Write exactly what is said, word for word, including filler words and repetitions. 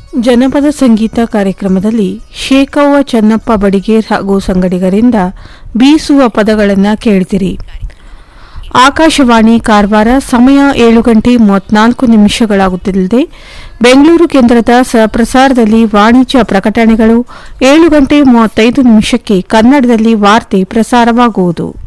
ಜನಪದ ಸಂಗೀತ ಕಾರ್ಯಕ್ರಮದಲ್ಲಿ ಶೇಖವ್ವ ಚನ್ನಪ್ಪ ಬಡಿಗೇರ್ ಹಾಗೂ ಸಂಗಡಿಗರಿಂದ ಬೀಸುವ ಪದಗಳನ್ನು ಕೇಳ್ತಿರಿ. ಆಕಾಶವಾಣಿ ಕಾರವಾರ. ಸಮಯ ಏಳು ಗಂಟೆ ಮೂವತ್ನಾಲ್ಕು ನಿಮಿಷಗಳಾಗುತ್ತಿದೆ. ಬೆಂಗಳೂರು ಕೇಂದ್ರದ ಸಹಪ್ರಸಾರದಲ್ಲಿ ವಾಣಿಜ್ಯ ಪ್ರಕಟಣೆಗಳು. ಏಳು ಗಂಟೆ ಮೂವತ್ತೈದು ನಿಮಿಷಕ್ಕೆ ಕನ್ನಡದಲ್ಲಿ ವಾರ್ತೆ ಪ್ರಸಾರವಾಗುವುದು.